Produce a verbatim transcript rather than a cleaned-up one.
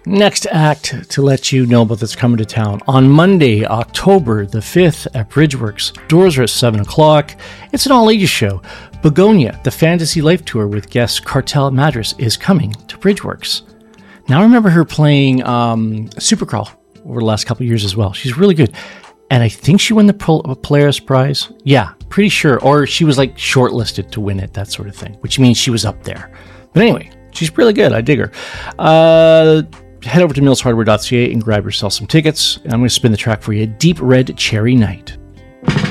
Next act to let you know about that's coming to town. On Monday, October the fifth at Bridgeworks. Doors are at seven o'clock. It's an all-ages show. Begonia, the Fantasy Life Tour with guest Cartel Madras, is coming to Bridgeworks. Now I remember her playing um, Supercrawl over the last couple of years as well. She's really good. And I think she won the Pol- Polaris Prize. Yeah, pretty sure. Or she was like shortlisted to win it, that sort of thing, which means she was up there. But anyway, she's really good. I dig her. Uh, head over to mills hardware dot c a and grab yourself some tickets. And I'm going to spin the track for you. Deep Red Cherry Night.